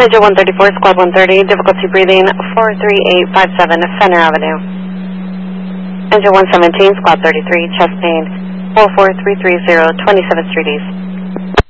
Engine 134, Squad 130, difficulty breathing, 43857 Fenner Avenue. Engine 117, Squad 33, chest pain, 44330, 27th Street East.